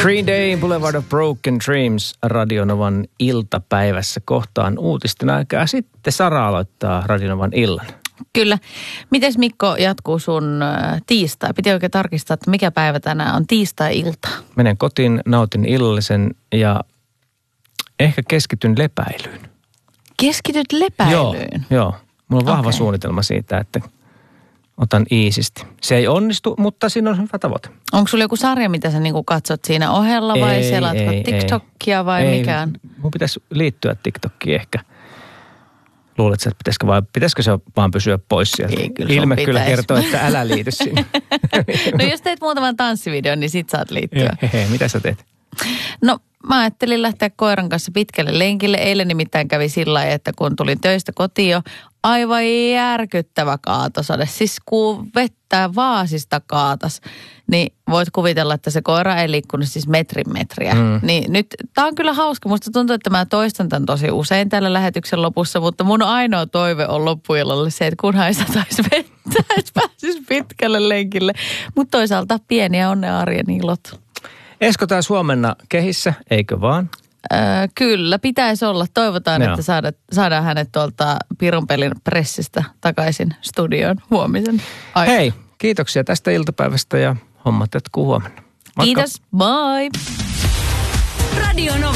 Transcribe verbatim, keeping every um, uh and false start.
Green Day, Boulevard of Broken Dreams, Radionovan iltapäivässä kohtaan uutisten aikaa. Sitten Sara aloittaa Radionovan illan. Kyllä. Mites Mikko jatkuu sun tiistai? Piti oikein tarkistaa, että mikä päivä tänään on tiistai-ilta. Menen kotiin, nautin illallisen ja ehkä keskityn lepäilyyn. Keskityt lepäilyyn? Joo, joo. Mulla on vahva Okei. suunnitelma siitä, että otan iisisti. Se ei onnistu, mutta siinä on hyvä tavoite. Onko sulla joku sarja, mitä sä niinku katsot siinä ohella vai Ei, selaatko ei, TikTokia vai ei, mikään? Mun pitäisi liittyä TikTokkiin ehkä. Luuletko, että pitäisikö, vai, pitäisikö se vaan pysyä pois sieltä? Ei, kyllä sun Ilme kyllä pitäisi. kertoo, että älä liity sinne. No jos teet muutaman tanssivideon, niin sit saat liittyä. Hehe, mitä sä teet? No mä ajattelin lähteä koiran kanssa pitkälle lenkille. Eilen nimittäin kävi sillä lailla, että kun tulin töistä kotiin jo, aivan järkyttävä kaatosade. Siis kun vettä vaasista kaatas, niin voit kuvitella, että se koira ei liikkunut siis metrin metriä. Mm. Niin nyt, tää on kyllä hauska. Musta tuntuu, että mä toistan tämän tosi usein tällä lähetyksen lopussa, mutta mun ainoa toive on loppuillalle se, että kunhan ei sataisi vettä, että pääsisi pitkälle lenkille. Mutta toisaalta pieniä on ne arjen ilot. Esko taas huomenna kehissä, eikö vaan? Öö, kyllä, pitäisi olla. Toivotaan, Joo. että saada, saadaan hänet tuolta Pirunpelin pressistä takaisin studioon huomisen aikana. Hei, kiitoksia tästä iltapäivästä ja hommat jatkuu huomenna. Moikka. Kiitos, bye! Radio Nova.